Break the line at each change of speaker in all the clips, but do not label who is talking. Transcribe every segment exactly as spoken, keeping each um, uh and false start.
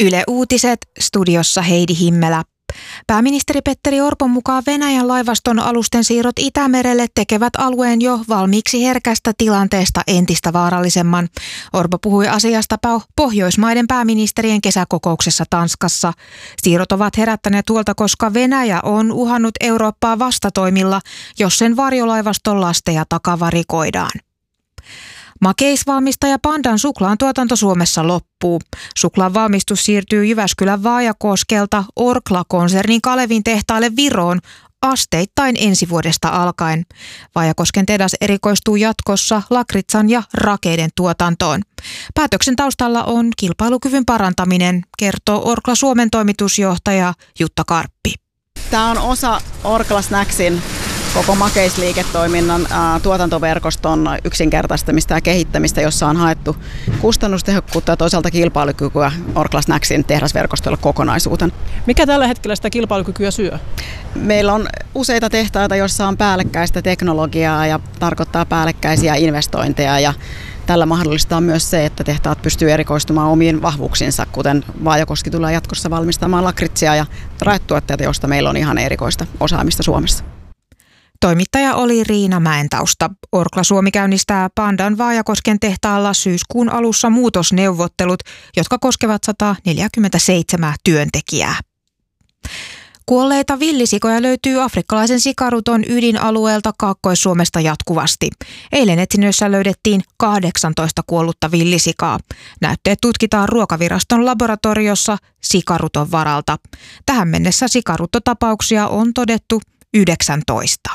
Yle Uutiset, studiossa Heidi Himmelä. Pääministeri Petteri Orpon mukaan Venäjän laivaston alusten siirrot Itämerelle tekevät alueen jo valmiiksi herkästä tilanteesta entistä vaarallisemman. Orpo puhui asiasta Pohjoismaiden pääministerien kesäkokouksessa Tanskassa. Siirrot ovat herättäneet huolta, koska Venäjä on uhannut Eurooppaa vastatoimilla, jos sen varjolaivaston lasteja takavarikoidaan. Makeisvalmistaja Pandan suklaan tuotanto Suomessa loppuu. Suklaan valmistus siirtyy Jyväskylän Vaajakoskelta Orkla-konsernin Kalevin tehtaalle Viroon asteittain ensi vuodesta alkaen. Vaajakosken tehdas erikoistuu jatkossa lakritsan ja rakeiden tuotantoon. Päätöksen taustalla on kilpailukyvyn parantaminen, kertoo Orkla Suomen toimitusjohtaja Jutta Karppi.
Tämä on osa Orkla Snacksin koko makeisliiketoiminnan ää, tuotantoverkoston yksinkertaistamista ja kehittämistä, jossa on haettu kustannustehokkuutta ja toisaalta kilpailukykyä Orkla Snacksin tehdasverkostolle kokonaisuutena.
Mikä tällä hetkellä sitä kilpailukykyä syö?
Meillä on useita tehtaita, joissa on päällekkäistä teknologiaa ja tarkoittaa päällekkäisiä investointeja, ja tällä mahdollistaa myös se, että tehtaat pystyy erikoistumaan omiin vahvuuksinsa, kuten Vaajakoski tulee jatkossa valmistamaan lakritsia ja raetuotteita, joista meillä on ihan erikoista osaamista Suomessa.
Toimittaja oli Riina Mäentausta. Orkla Suomi käynnistää Pandan Vaajakosken tehtaalla syyskuun alussa muutosneuvottelut, jotka koskevat sata neljäkymmentäseitsemän työntekijää. Kuolleita villisikoja löytyy afrikkalaisen sikaruton ydinalueelta Kaakkois-Suomesta jatkuvasti. Eilen etsinnöissä löydettiin kahdeksantoista kuollutta villisikaa. Näytteet tutkitaan Ruokaviraston laboratoriossa sikaruton varalta. Tähän mennessä sikaruttotapauksia on todettu yhdeksäntoista.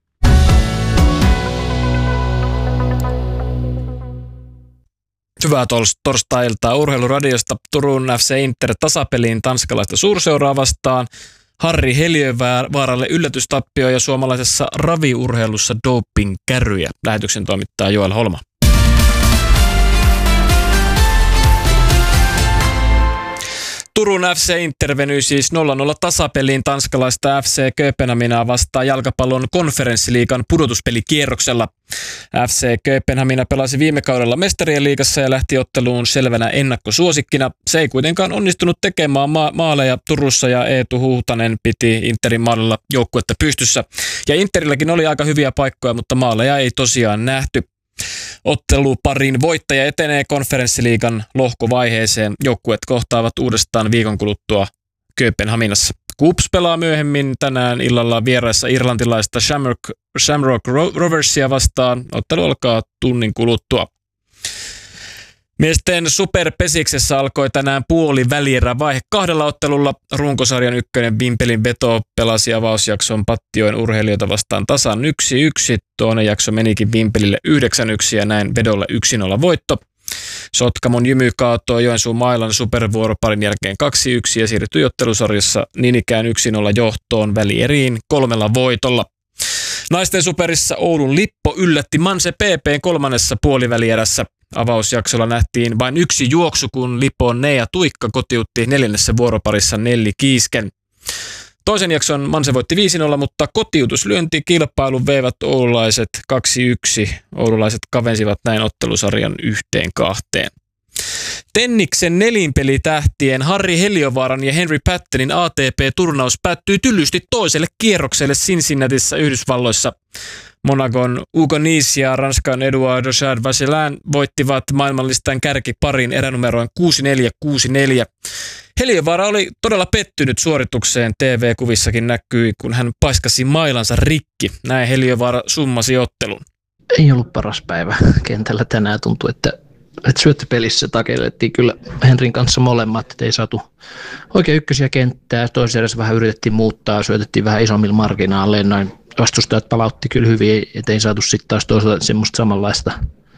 Hyvää torstai-iltaa Urheiluradiosta. Turun F C Inter tasapeliin tanskalaista suurseuraa vastaan. Harri Heliövaaralle yllätystappio ja suomalaisessa raviurheilussa doping-kärryjä. Lähetyksen toimittaa Joel Holma. Turun F C Inter venyi siis nolla nolla tasapeliin tanskalaista F C Kööpenhaminaa vastaan jalkapallon konferenssiliigan pudotuspelikierroksella. F C Kööpenhamina pelasi viime kaudella mestarien liigassa ja lähti otteluun selvänä ennakkosuosikkina. Se ei kuitenkaan onnistunut tekemään ma- maaleja Turussa ja Eetu Huhtanen piti Interin maalilla joukkuetta pystyssä. Ja Interilläkin oli aika hyviä paikkoja, mutta maaleja ei tosiaan nähty. Otteluparin voittaja etenee konferenssiliigan lohkovaiheeseen. Joukkueet kohtaavat uudestaan viikon kuluttua Kööpenhaminassa. KuPS pelaa myöhemmin tänään illalla vieraissa irlantilaista Shamrock, Shamrock Roversia vastaan. Ottelu alkaa tunnin kuluttua. Miesten superpesiksessä alkoi tänään puoli välierä vaihe kahdella ottelulla. Runkosarjan ykkönen Vimpelin veto pelasi avausjakson Pattijoen urheilijoita vastaan tasan yksi yksi. Toinen jakso menikin Vimpelille yhdeksän yksi ja näin vedolle yksi nolla voitto. Sotkamon Jymy kaatoi Joensuun Mailan supervuoroparin jälkeen kaksi yksi ja siirtyi ottelusarjassa niin ikään yksi nolla johtoon välieriin kolmella voitolla. Naisten superissa Oulun Lippo yllätti Manse P P:n kolmannessa puolivälierässä. Avausjaksolla nähtiin vain yksi juoksu, kun Lipon Nea Tuikka kotiutti neljännessä vuoroparissa Nelli Kiisken. Toisen jakson Manse voitti viisi nolla, mutta kotiutuslyönti kilpailun veivät oululaiset kaksi yksi. Oululaiset kavensivat näin ottelusarjan yhteen kahteen. Tenniksen nelinpelitähtien Harri Heliövaaran ja Henry Pattonin A T P-turnaus päättyi tyllysti toiselle kierrokselle Cincinnatissa Yhdysvalloissa. Monacon Hugo Nys ja Ranskan Edouard Vasilin voittivat maailmanlistan kärkiparin eränumeroin kuusi neljä kuusi neljä. Heliövaara oli todella pettynyt suoritukseen. T V-kuvissakin näkyi, kun hän paiskasi mailansa rikki. Näin Heliövaara summasi ottelun.
Ei ollut paras päivä kentällä tänään. Tuntui, että, että syöttöpelissä takellettiin kyllä Henrin kanssa molemmat. Että ei saatu oikein ykkösiä kenttää. Toisessa erässä vähän yritettiin muuttaa, syötettiin vähän isommilla marginaaleilla. Noin vastustajat palautti kyllä hyvin, ettei saatu sitten taas toisaalta semmoista samanlaista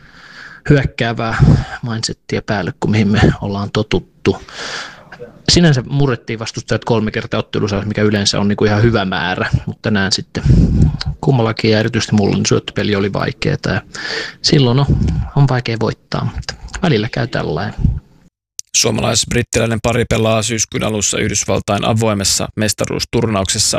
hyökkäävää mindsettiä päälle kuin mihin me ollaan totuttu. Sinänsä murrettiin vastustajat kolme kertaa ottelussa, mikä yleensä on niinku ihan hyvä määrä, mutta tänään sitten kummallakin ja erityisesti mulla niin syöttöpeli oli vaikeaa ja silloin on, on vaikea voittaa, mutta välillä käy tällainen.
Suomalais-brittiläinen pari pelaa syyskuun alussa Yhdysvaltain avoimessa mestaruusturnauksessa.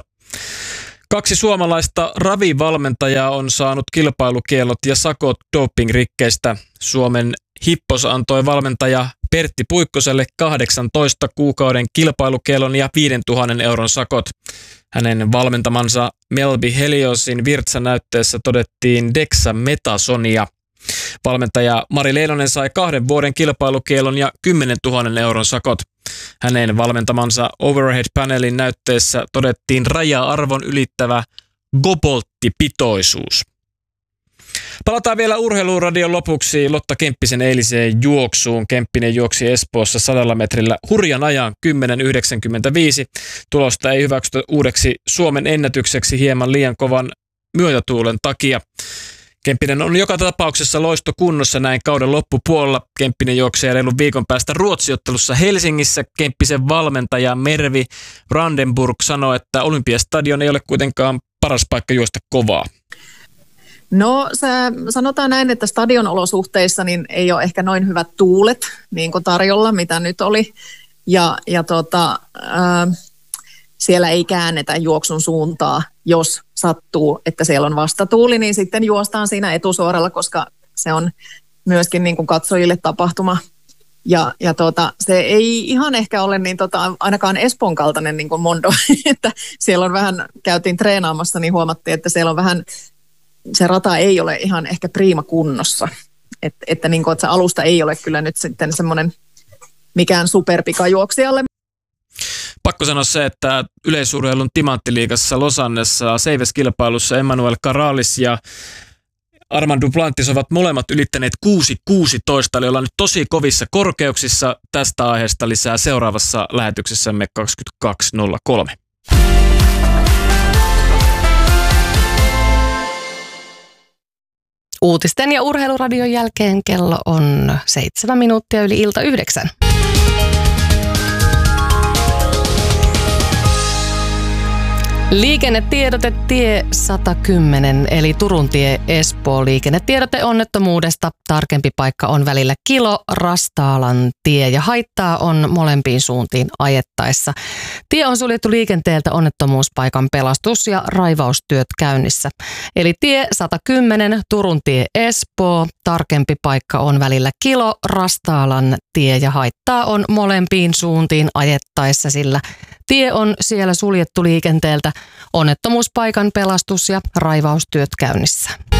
Kaksi suomalaista ravivalmentajaa on saanut kilpailukiellot ja sakot dopingrikkeistä. Suomen Hippos antoi valmentaja Pertti Puikkoselle kahdeksantoista kuukauden kilpailukiellon ja viisituhatta euron sakot. Hänen valmentamansa Melby Heliosin virtsanäytteessä todettiin dexametasonia. Valmentaja Mari Leinonen sai kahden vuoden kilpailukiellon ja kymmenentuhatta euron sakot. Hänen valmentamansa Overhead-panelin näytteessä todettiin raja-arvon ylittävä kobolttipitoisuus. Palataan vielä Urheiluradion lopuksi Lotta Kemppisen eiliseen juoksuun. Kemppinen juoksi Espoossa sadalla metrillä hurjan ajan kymmenen yhdeksänkymmentäviisi. Tulosta ei hyväksytä uudeksi Suomen ennätykseksi hieman liian kovan myötätuulen takia. Kemppinen on joka tapauksessa loistokunnossa näin kauden loppupuolella. Kemppinen juoksee reilun viikon päästä Ruotsiottelussa Helsingissä. Kemppisen valmentaja Mervi Brandenburg sanoi, että Olympiastadion ei ole kuitenkaan paras paikka juosta kovaa.
No se, sanotaan näin, että stadionolosuhteissa niin ei ole ehkä noin hyvät tuulet niin kuin tarjolla, mitä nyt oli. Ja, ja tota, ää, siellä ei käännetä juoksun suuntaa, jos sattuu, että siellä on vastatuuli, niin sitten juostaan siinä etusuoralla, koska se on myöskin niin kuin katsojille tapahtuma. Ja, ja tota, se ei ihan ehkä ole niin tota, ainakaan Espoon kaltainen niin kuin Mondo, että siellä on vähän, käytiin treenaamassa, niin huomattiin, että siellä on vähän, se rata ei ole ihan ehkä priima kunnossa. Et, että, niin kuin, että se alusta ei ole kyllä nyt sitten semmoinen mikään superpikajuoksijalle.
Pakko sanoa se, että yleisurheilun timanttiliigassa Losannessa seiväskilpailussa Emmanuel Caralis ja Armand Duplantis ovat molemmat ylittäneet kuusi kuusitoista, eli ollaan nyt tosi kovissa korkeuksissa. Tästä aiheesta lisää seuraavassa lähetyksessämme kaksikymmentäkaksi nolla kolme.
Uutisten ja Urheiluradion jälkeen kello on seitsemän minuuttia yli ilta yhdeksän. Liikennetiedote tie sata kymmenen eli Turun tie Espoo. Liikennetiedote onnettomuudesta. Tarkempi paikka on välillä Kilo Rastaalan tie ja haittaa on molempiin suuntiin ajettaessa. Tie on suljettu liikenteeltä onnettomuuspaikan pelastus- ja raivaustyöt käynnissä. Eli tie sata kymmenen Turun tie Espoo. Tarkempi paikka on välillä Kilo Rastaalan tie ja haittaa on molempiin suuntiin ajettaessa, sillä tie on siellä suljettu liikenteeltä, onnettomuuspaikan pelastus- ja raivaustyöt käynnissä.